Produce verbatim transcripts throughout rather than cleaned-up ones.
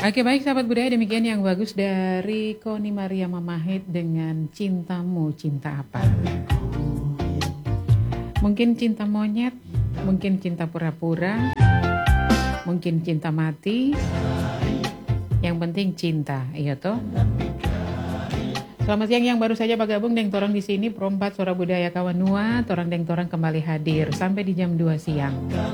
Oke, baik sahabat budaya, demikian yang bagus dari Koni Maria Mamahit dengan Cintamu Cinta Apa. Mungkin cinta monyet, mungkin cinta pura-pura, mungkin cinta mati. Yang penting cinta, iya toh. Selamat siang yang baru saja bergabung deng torang di sini Perompat Suara Budaya Kawanua, torang deng torang kembali hadir sampai di jam dua siang.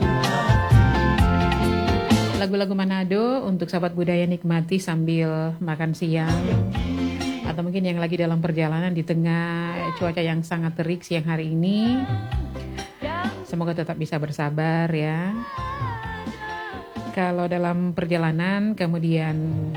Lagu-lagu Manado untuk sahabat budaya nikmati sambil makan siang, atau mungkin yang lagi dalam perjalanan di tengah cuaca yang sangat terik siang hari ini. Semoga tetap bisa bersabar ya. Kalau dalam perjalanan kemudian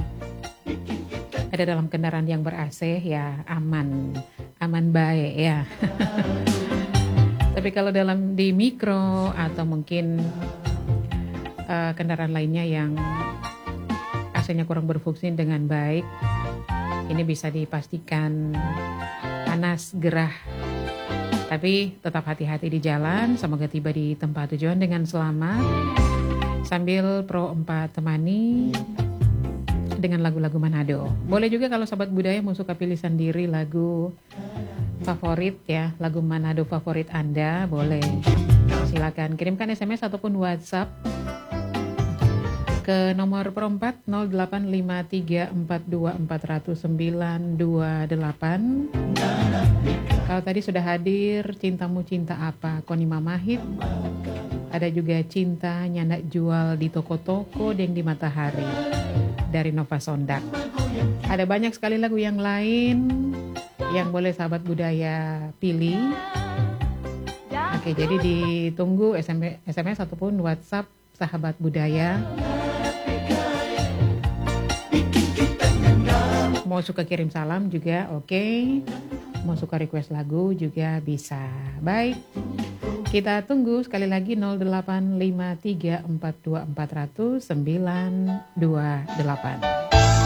ada dalam kendaraan yang ber-A C ya aman, aman baik ya. Tapi kalau dalam di mikro atau mungkin Uh, kendaraan lainnya yang A C-nya kurang berfungsi dengan baik, ini bisa dipastikan panas, gerah. Tapi tetap hati-hati di jalan, semoga tiba di tempat tujuan dengan selamat. Sambil Pro empat temani dengan lagu-lagu Manado. Boleh juga kalau sahabat budaya mau suka pilih sendiri lagu favorit ya, lagu Manado favorit Anda, boleh. Silakan kirimkan S M S ataupun WhatsApp ke nomor perempat nol delapan lima tiga empat dua empat nol sembilan dua delapan. Kalau tadi sudah hadir Cintamu Cinta Apa Koni Mamahit, ada juga Cinta Nyandak Jual di Toko-Toko Deng di Matahari dari Nova Sondak. Ada banyak sekali lagu yang lain yang boleh sahabat budaya pilih. Oke, jadi ditunggu S M S ataupun WhatsApp sahabat budaya. Mau suka kirim salam juga oke, okay. Mau suka request lagu juga bisa. Baik, kita tunggu sekali lagi nol delapan lima tiga empat dua empat nol sembilan dua delapan.